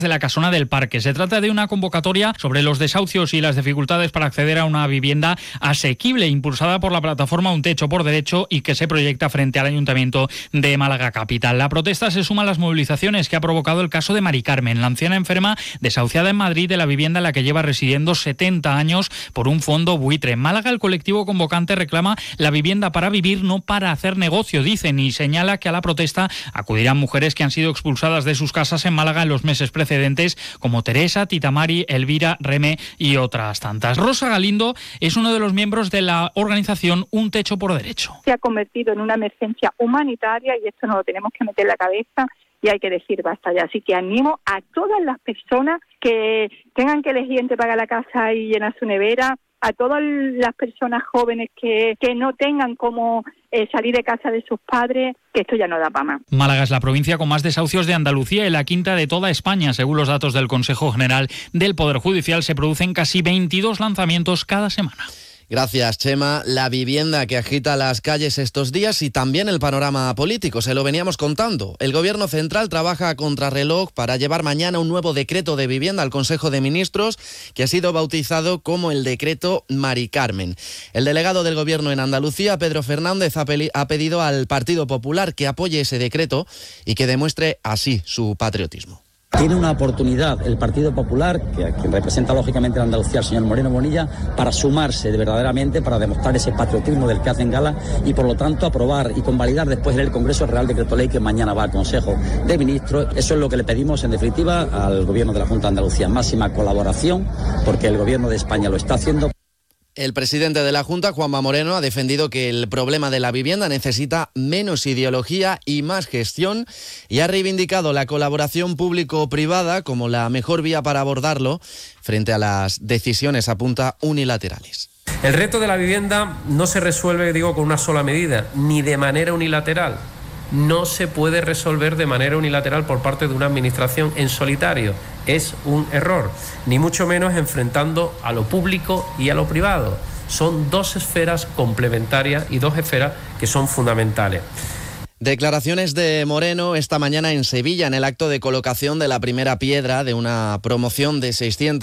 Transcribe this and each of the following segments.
de la Casona del Parque. Se trata de una convocatoria sobre los desahucios y las dificultades para acceder a una vivienda asequible, impulsada por la plataforma Un Techo por Derecho y que se proyecta frente al Ayuntamiento de Málaga Capital. La protesta se suma a las movilizaciones que ha provocado el caso de Mari Carmen, la anciana enferma desahuciada en Madrid de la vivienda en la que lleva residiendo 70 años por un fondo buitre. En Málaga, el colectivo convocante reclama la vivienda para vivir, no para hacer negocio, dicen, y señala que a la protesta acudirán mujeres que han sido expulsadas de sus casas en Málaga en los meses precedentes, como Teresa, Tita Mari, Elvira, Reme y otras tantas. Rosa Galindo es uno de los miembros de la organización Un Techo por Derecho. Se ha convertido en una emergencia humanitaria y esto nos lo tenemos que meter en la cabeza y hay que decir basta ya. Así que animo a todas las personas que tengan que elegir entre pagar la casa y llenar su nevera, a todas las personas jóvenes que no tengan cómo salir de casa de sus padres, que esto ya no da para más. Málaga es la provincia con más desahucios de Andalucía y la quinta de toda España. Según los datos del Consejo General del Poder Judicial, se producen casi 22 lanzamientos cada semana. Gracias, Chema. La vivienda que agita las calles estos días y también el panorama político, se lo veníamos contando. El Gobierno Central trabaja a contrarreloj para llevar mañana un nuevo decreto de vivienda al Consejo de Ministros, que ha sido bautizado como el decreto Mari Carmen. El delegado del Gobierno en Andalucía, Pedro Fernández, ha pedido al Partido Popular que apoye ese decreto y que demuestre así su patriotismo. Tiene una oportunidad el Partido Popular, que representa lógicamente a Andalucía, el señor Moreno Bonilla, para sumarse verdaderamente, para demostrar ese patriotismo del que hacen gala y por lo tanto aprobar y convalidar después en el Congreso el Real Decreto Ley que mañana va al Consejo de Ministros. Eso es lo que le pedimos en definitiva al Gobierno de la Junta de Andalucía, máxima colaboración, porque el Gobierno de España lo está haciendo. El presidente de la Junta, Juanma Moreno, ha defendido que el problema de la vivienda necesita menos ideología y más gestión y ha reivindicado la colaboración público-privada como la mejor vía para abordarlo frente a las decisiones, apunta, unilaterales. El reto de la vivienda no se resuelve, con una sola medida, ni de manera unilateral. No se puede resolver de manera unilateral por parte de una administración en solitario. Es un error, ni mucho menos enfrentando a lo público y a lo privado. Son dos esferas complementarias y dos esferas que son fundamentales. Declaraciones de Moreno esta mañana en Sevilla en el acto de colocación de la primera piedra de una promoción de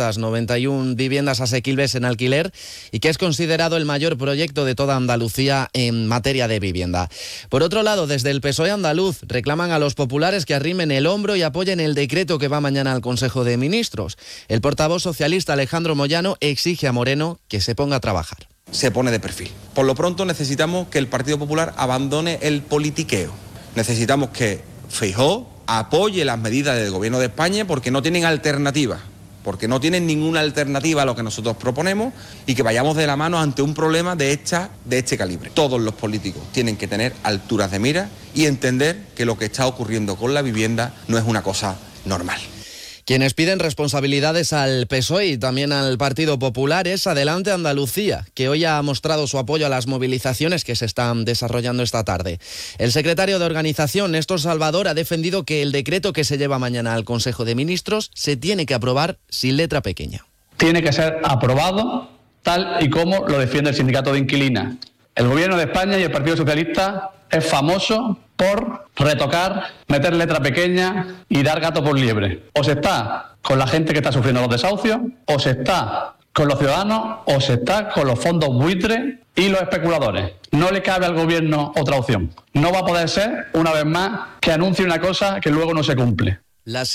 691 viviendas asequibles en alquiler y que es considerado el mayor proyecto de toda Andalucía en materia de vivienda. Por otro lado, desde el PSOE andaluz reclaman a los populares que arrimen el hombro y apoyen el decreto que va mañana al Consejo de Ministros. El portavoz socialista Alejandro Moyano exige a Moreno que se ponga a trabajar. Se pone de perfil. Por lo pronto necesitamos que el Partido Popular abandone el politiqueo. Necesitamos que Feijóo apoye las medidas del Gobierno de España porque no tienen alternativa, porque no tienen ninguna alternativa a lo que nosotros proponemos y que vayamos de la mano ante un problema de este calibre. Todos los políticos tienen que tener alturas de mira y entender que lo que está ocurriendo con la vivienda no es una cosa normal. Quienes piden responsabilidades al PSOE y también al Partido Popular es Adelante Andalucía, que hoy ha mostrado su apoyo a las movilizaciones que se están desarrollando esta tarde. El secretario de organización, Néstor Salvador, ha defendido que el decreto que se lleva mañana al Consejo de Ministros se tiene que aprobar sin letra pequeña. Tiene que ser aprobado tal y como lo defiende el sindicato de inquilinas. El Gobierno de España y el Partido Socialista es famoso por retocar, meter letra pequeña y dar gato por liebre. O se está con la gente que está sufriendo los desahucios, o se está con los ciudadanos, o se está con los fondos buitres y los especuladores. No le cabe al Gobierno otra opción. No va a poder ser, una vez más, que anuncie una cosa que luego no se cumple. Las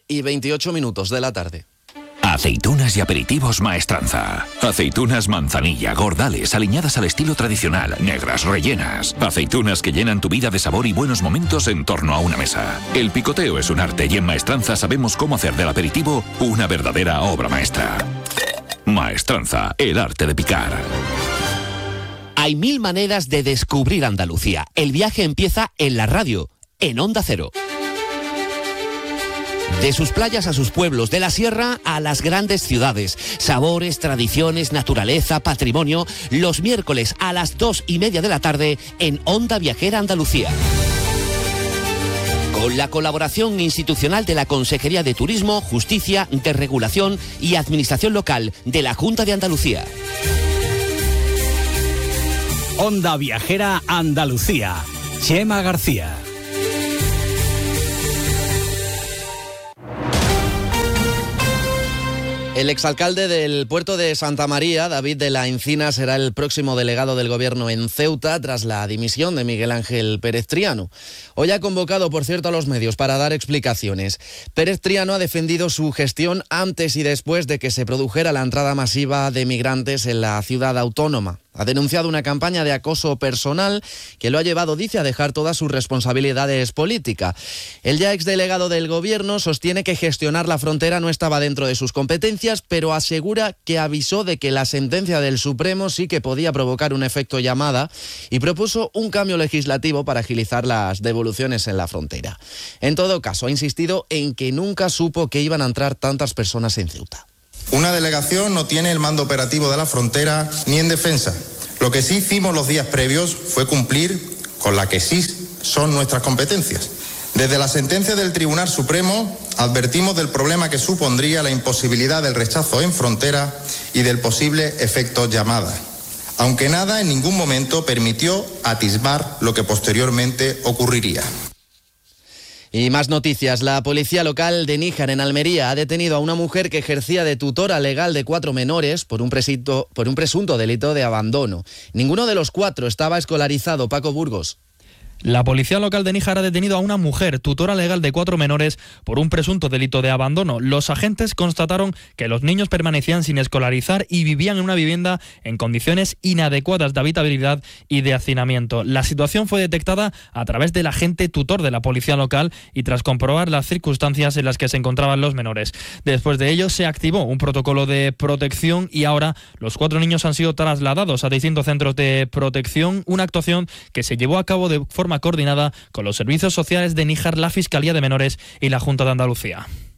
7:28 de la tarde. Aceitunas y aperitivos Maestranza. Aceitunas manzanilla, gordales, aliñadas al estilo tradicional, negras, rellenas. Aceitunas que llenan tu vida de sabor y buenos momentos en torno a una mesa. El picoteo es un arte y en Maestranza sabemos cómo hacer del aperitivo una verdadera obra maestra. Maestranza, el arte de picar. Hay 1000 maneras de descubrir Andalucía. El viaje empieza en la radio, en Onda Cero. De sus playas a sus pueblos, de la sierra a las grandes ciudades. Sabores, tradiciones, naturaleza, patrimonio. Los miércoles a las 2:30 de la tarde en Onda Viajera Andalucía. Con la colaboración institucional de la Consejería de Turismo, Justicia, Desregulación y Administración Local de la Junta de Andalucía. Onda Viajera Andalucía. Chema García. El exalcalde del puerto de Santa María, David de la Encina, será el próximo delegado del gobierno en Ceuta tras la dimisión de Miguel Ángel Pérez Triano. Hoy ha convocado, por cierto, a los medios para dar explicaciones. Pérez Triano ha defendido su gestión antes y después de que se produjera la entrada masiva de migrantes en la ciudad autónoma. Ha denunciado una campaña de acoso personal que lo ha llevado, dice, a dejar todas sus responsabilidades políticas. El ya exdelegado del gobierno sostiene que gestionar la frontera no estaba dentro de sus competencias, pero asegura que avisó de que la sentencia del Supremo sí que podía provocar un efecto llamada y propuso un cambio legislativo para agilizar las devoluciones en la frontera. En todo caso, ha insistido en que nunca supo que iban a entrar tantas personas en Ceuta. Una delegación no tiene el mando operativo de la frontera ni en defensa. Lo que sí hicimos los días previos fue cumplir con la que sí son nuestras competencias. Desde la sentencia del Tribunal Supremo advertimos del problema que supondría la imposibilidad del rechazo en frontera y del posible efecto llamada, aunque nada en ningún momento permitió atisbar lo que posteriormente ocurriría. Y más noticias. La policía local de Níjar, en Almería, ha detenido a una mujer que ejercía de tutora legal de 4 menores por un presunto delito de abandono. Ninguno de los 4 estaba escolarizado. Paco Burgos. La policía local de Níjar ha detenido a una mujer, tutora legal de 4 menores, por un presunto delito de abandono. Los agentes constataron que los niños permanecían sin escolarizar y vivían en una vivienda en condiciones inadecuadas de habitabilidad y de hacinamiento. La situación fue detectada a través del agente tutor de la policía local y tras comprobar las circunstancias en las que se encontraban los menores. Después de ello se activó un protocolo de protección y ahora los 4 niños han sido trasladados a distintos centros de protección, una actuación que se llevó a cabo de forma coordinada con los servicios sociales de Níjar, la Fiscalía de Menores y la Junta de Andalucía.